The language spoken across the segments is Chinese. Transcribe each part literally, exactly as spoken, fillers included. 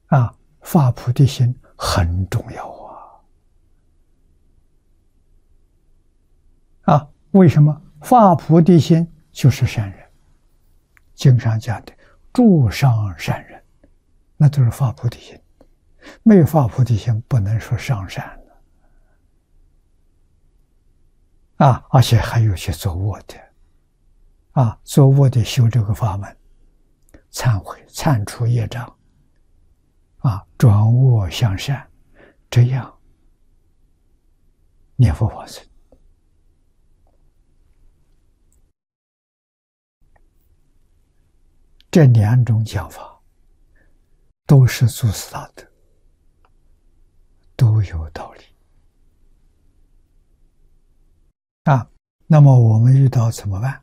啊，发菩提心很重要啊！啊，为什么发菩提心就是善人？经上讲的诸上善人，那都是发菩提心。没有发菩提心，不能说上善啊！而且还有些作恶的啊，作恶的修这个法门，忏悔、忏除业障啊，转恶向善，这样念佛往生。这两种讲法都是祖师大德，都有道理啊。那么我们遇到怎么办？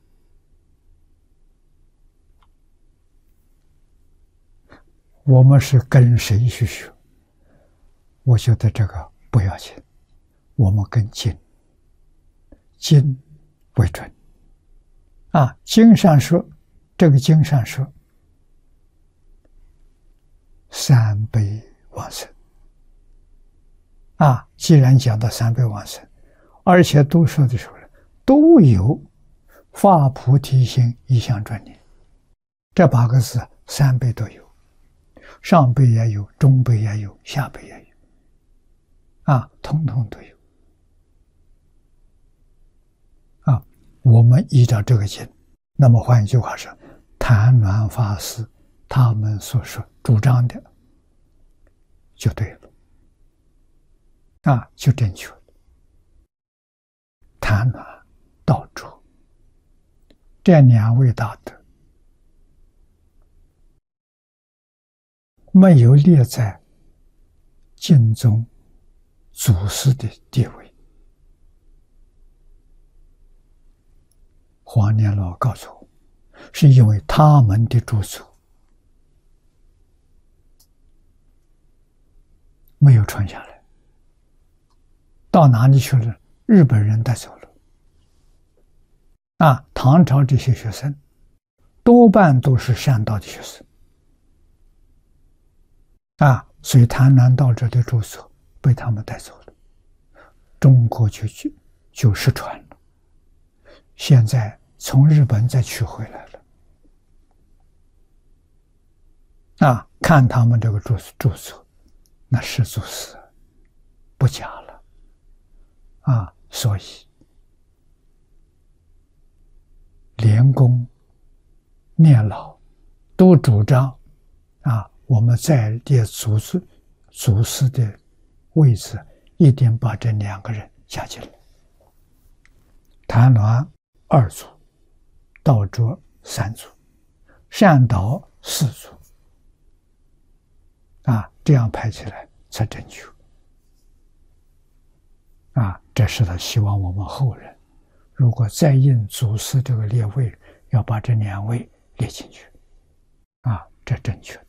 我们是跟谁去学？我觉得这个不要紧，我们跟经，经为准啊。经上说，这个经上说，三辈往生啊。既然讲到三辈往生，而且都说的时候都有发菩提心一向专念，这八个字三辈都有，上辈也有，中辈也有，下辈也有啊，统统都有啊。我们依照这个经，那么换一句话说，谭鸾法师他们所说主张的就对了啊，就正确了。谭鸾、道卓这两位大德没有列在经中祖师的地位。黄年老告诉我，是因为他们的著作没有传下来，到哪里去了？日本人带走了啊！唐朝这些学生多半都是善道的学生啊，所以谭鸾道者的著作被他们带走了，中国就就就失传了。现在从日本再取回来了啊！看他们这个著著作，那是祖师，不假了啊！所以莲公、念老都主张啊，我们在列祖师祖师的位置，一定把这两个人加进来。谭鸾二祖，道卓三祖，善导四祖啊，这样排起来才正确啊。这是他希望我们后人如果再印祖师这个列位，要把这两位列进去啊，这正确。